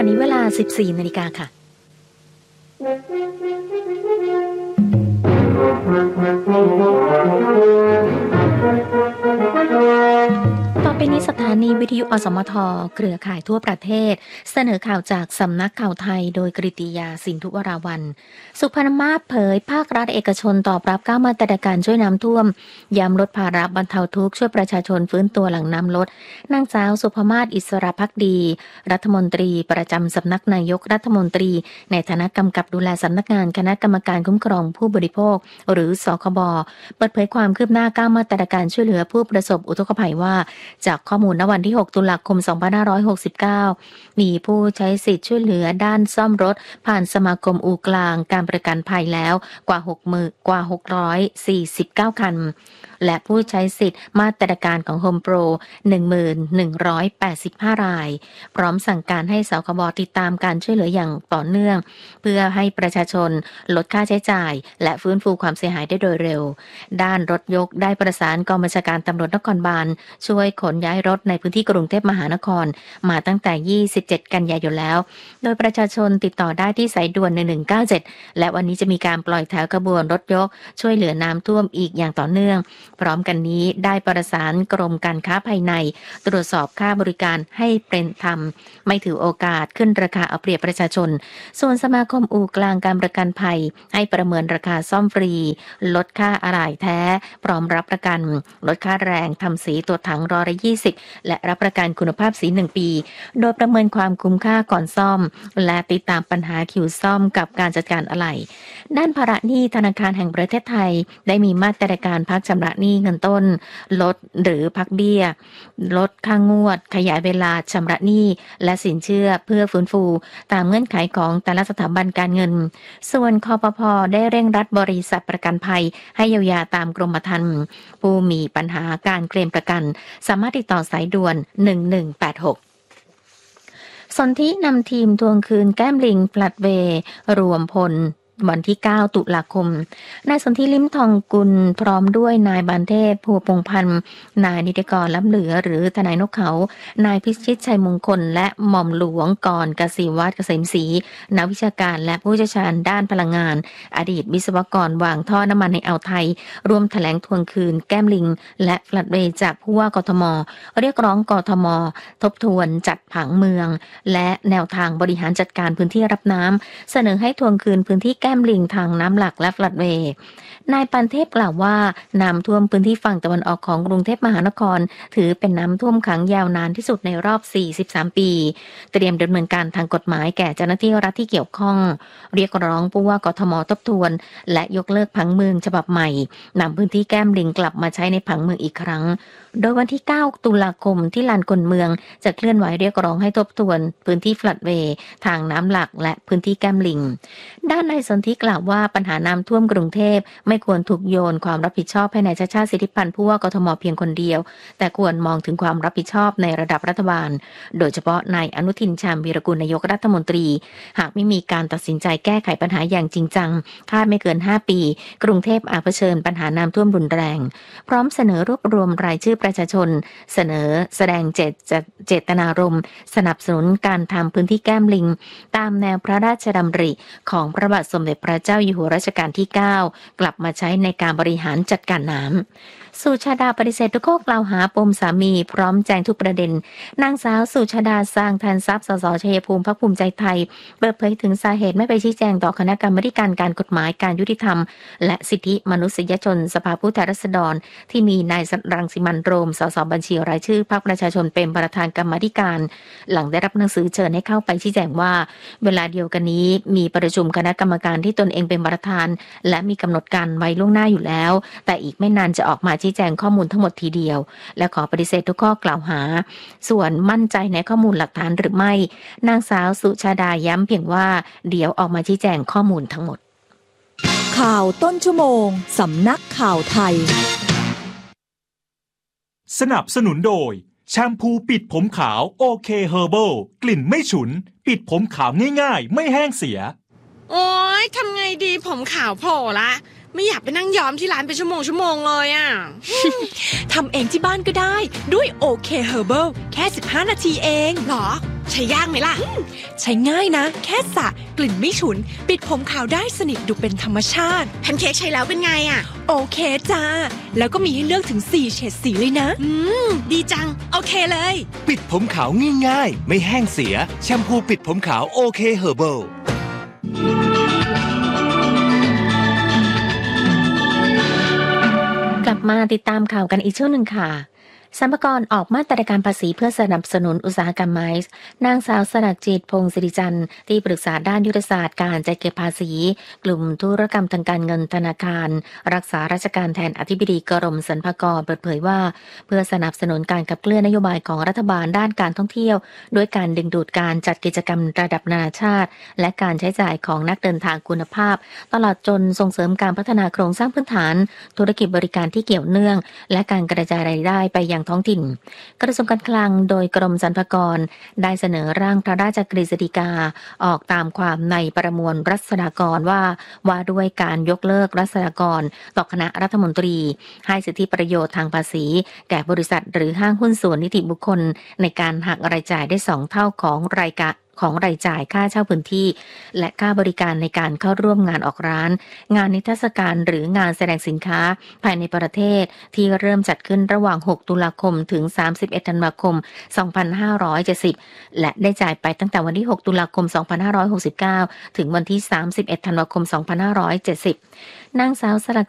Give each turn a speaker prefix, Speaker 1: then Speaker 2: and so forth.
Speaker 1: ณนี้เวลา 14 นาฬิกาค่ะต่อไปนี้สถานีวิทยุอสมทเครือข่ายทั่วประเทศเสนอข่าวจากสำนักข่าวไทยโดยกฤติยาสินธุวราวรรณสุพรรณมาศเผยภาครัฐเอกชนตอบรับ9มาตรการช่วยน้ำท่วมย้ำลดภาระบรรเทาทุกข์ช่วยประชาชนฟื้นตัวหลังน้ำลดนางสาวสุภมาศอิสระภักดีรัฐมนตรีประจำสำนักนายกรัฐมนตรีในฐานะกำกับดูแลสำนักงานคณะกรรมการคุ้มครองผู้บริโภคหรือสคบเปิดเผยความคืบหน้า9มาตรการช่วยเหลือผู้ประสบอุทกภัยว่าจากข้อมูลณวันที่6ตุลาคม2569มีผู้ใช้สิทธิ์ช่วยเหลือด้านซ่อมรถผ่านสมาคมอู่กลางการประกันภัยแล้วกว่า649 คันและผู้ใช้สิทธิ์มาตรการของ Home Pro 1185 รายพร้อมสั่งการให้สคบติดตามการช่วยเหลืออย่างต่อเนื่องเพื่อให้ประชาชนลดค่าใช้จ่ายและฟื้นฟูความเสียหายได้โดยเร็วด้านรถยกได้ประสานกองบัญชาการตำรวจนครบาลช่วยขนย้ายรถในพื้นที่กรุงเทพมหานครมาตั้งแต่27 กันยายนแล้วโดยประชาชนติดต่อได้ที่สายด่วน1197และวันนี้จะมีการปล่อยแถวขบวนรถยกช่วยเหลือน้ำท่วมอีกอย่างต่อเนื่องพร้อมกันนี้ได้ประสานกรมการค้าภายในตรวจสอบค่าบริการให้เป็นธรรมไม่ถือโอกาสขึ้นราคาเอาเปรียบประชาชนส่วนสมาคมอู่กลางการประกันภัยให้ประเมินราคาซ่อมฟรีลดค่าอะไหล่แท้พร้อมรับประกันลดค่าแรงทำสีตัวถัง120และรับประกันคุณภาพสี1 ปีโดยประเมินความคุ้มค่าก่อนซ่อมและติดตามปัญหาคิวซ่อมกับการจัดการอะไหล่ด้านภาระหนี้ธนาคารแห่งประเทศไทยได้มีมาตรการพักชำระหนี้เงินต้นลดหรือพักเบี้ยลดค่างวดขยายเวลาชำระหนี้และสินเชื่อเพื่อฟื้นฟูตามเงื่อนไขของแต่ละสถาบันการเงินส่วนคปภ.ได้เร่งรัดบริษัทประกันภัยให้เยียวยาตามกรมธรรม์ผู้มีปัญหาการเคลมประกันสามารถติดต่อสายด่วน1186สนธินำทีมทวงคืนแก้มลิงพลัดเวย์รวมพลวันที่9ตุลาคมนายสนธิลิ้มทองกุลพร้อมด้วยนายบานเทพภัวพงษ์พันธ์นายนิติกรล้ำเหลือหรือทนายนกเขานายพิชิตชัยมงคลและหม่อมหลวงกรกสิวัฒน์เกษมศรีนักวิชาการและผู้เชี่ยวชาญด้านพลังงานอดีตวิศวกรวางท่อน้ำมันในอ่าวไทยร่วมแถลงทวงคืนแก้มลิงและพลัดเวย์จากผู้ว่ากทมเรียกร้องกทมทบทวนจัดผังเมืองและแนวทางบริหารจัดการพื้นที่รับน้ำเสนอให้ทวงคืนพื้นที่แก้มลิงทางน้ำหลักและฟลัดเวย์นายปันเทพกล่าวว่าน้ำท่วมพื้นที่ฝั่งตะวันออกของกรุงเทพมหานครถือเป็นน้ำท่วมขังยาวนานที่สุดในรอบ43 ปีเตรียมดำเนินการทางกฎหมายแก่เจ้าหน้าที่รัฐที่เกี่ยวข้องเรียกร้องผู้ว่ากทมทบทวนและยกเลิกผังเมืองฉบับใหม่นำพื้นที่แก้มลิงกลับมาใช้ในผังเมืองอีกครั้งโดยวันที่9ตุลาคมที่ลานคนเมืองจะเคลื่อนไหวเรียกร้องให้ทบทวนพื้นที่ฟลัดเวย์ทางน้ำหลักและพื้นที่แก้มลิงด้านนายสนธิกล่าวว่าปัญหาน้ำท่วมกรุงเทพไม่ควรถูกโยนความรับผิดชอบให้นายชาติชาติสิทธิพันธ์ผู้ว่ากทมเพียงคนเดียวแต่ควรมองถึงความรับผิดชอบในระดับรัฐบาลโดยเฉพาะนายอนุทินชาญวีรกุลนายกรัฐมนตรีหากไม่มีการตัดสินใจแก้ไขปัญหาอย่างจริงจังคาดไม่เกิน5 ปีกรุงเทพอาจเผชิญปัญหาน้ำท่วมรุนแรงพร้อมเสนอรวบรวมรายชื่อประชาชนเสนอแสดงเจตนารมณ์สนับสนุนการทำพื้นที่แก้มลิงตามแนวพระราชดำริของพระบาทสมเด็จพระเจ้าอยู่หัวรัชกาลที่9กลับมาใช้ในการบริหารจัดการน้ำสุชาดาปฏิเสธทุกข้อกล่าวหาปมสามีพร้อมแจงทุกประเด็นนางสาวสุชาดาสร้างแทนทรัพย์สสชัยภูมิพรรคภูมิใจไทยเปิดเผยถึงสาเหตุไม่ไปชี้แจงต่อคณะกรรมาธิการกฎหมายการยุติธรรมและสิทธิมนุษยชนสภาผู้แทนราษฎรที่มีนายรังสิมันต์โรมสสบัญชีรายชื่อพรรคประชาชนเป็นประธานกรรมาธิการหลังได้รับหนังสือเชิญให้เข้าไปชี้แจงว่าเวลาเดียวกันนี้มีประชุมคณะกรรมการที่ตนเองเป็นประธานและมีกำหนดการไว้ล่วงหน้าอยู่แล้วแต่อีกไม่นานจะออกมาชี้แจงข้อมูลทั้งหมดทีเดียวและขอปฏิเสธทุกข้อกล่าวหาส่วนมั่นใจในข้อมูลหลักฐานหรือไม่นางสาวสุชาดาย้ำเพียงว่าเดี๋ยวออกมาชี้แจงข้อมูลทั้งหมด
Speaker 2: ข่าวต้นชั่วโมงสำนักข่าวไทย
Speaker 3: สนับสนุนโดยแชมพูปิดผมขาวโอเคเฮอร์เบิลกลิ่นไม่ฉุนปิดผมขาวง่ายๆไม่แห้งเสีย
Speaker 4: โอ๊ยทำไงดีผมขาวโผล่ละไม่อยากไปนั่งย้อมที่ร้านเป็นชั่วโมงเลยอ่ะ
Speaker 2: ทำเองที่บ้านก็ได้ด้วยโอเคเฮอร์เบิลแค่15 นาทีเอง
Speaker 4: หรอใช้ยากไหมล่ะ
Speaker 5: ใช้ง่ายนะ แค่สระกลิ่นไม่ฉุนปิดผมขาวได้สนิทดูเป็นธรรมชาติ
Speaker 4: แพนเค้กใช้แล้วเป็นไงอ่ะ
Speaker 5: โอเคจ้าแล้วก็มีให้เลือกถึง4เฉดสีเลยนะ
Speaker 4: ดีจังโอเคเลย
Speaker 6: ปิดผมขาวง่ายๆไม่แห้งเสียแชมพูปิดผมขาวโอเคเฮอร์เบิล
Speaker 1: กลับมาติดตามข่าวกันอีกช่วงหนึ่งค่ะสรรพากรออกมาตรการภาษีเพื่อสนับสนุนอุตสาหกรรมไม้นางสาวสลักจิตพงศิริจันทร์ที่ปรึกษาด้านยุทธศาสตร์การจัดเก็บภาษีกลุ่มธุรกรรมทางการเงินธนาคารรักษาราชการแทนอธิบดีกรมสรรพากรเปิดเผยว่าเพื่อสนับสนุนการขับเคลื่อนนโยบายของรัฐบาลด้านการท่องเที่ยวด้วยการดึงดูดการจัดกิจกรรมระดับนานาชาติและการใช้จ่ายของนักเดินทางคุณภาพตลอดจนส่งเสริมการพัฒนาโครงสร้างพื้นฐานธุรกิจบริการที่เกี่ยวเนื่องและการกระจายรายได้ไปยังท้องถิ่นกระทรวงการคลังโดยกรมสรรพากรได้เสนอร่างพระราชกฤษฎีกาออกตามความในประมวลรัษฎากรว่าด้วยการยกเลิกรัษฎากรต่อคณะรัฐมนตรีให้สิทธิประโยชน์ทางภาษีแก่บริษัทหรือห้างหุ้นส่วนนิติบุคคลในการหักรายจ่ายได้2เท่าของรายจ่ายค่าเช่าพื้นที่และค่าบริการในการเข้าร่วมงานออกร้านงานนิทรรศการหรืองานแสดงสินค้าภายในประเทศที่เริ่มจัดขึ้นระหว่าง6ตุลาคมถึง31ธันวาคม2570และได้จ่ายไปตั้งแต่วันที่6ตุลาคม2569ถึงวันที่31ธันวาคม2570นางสาวสลัก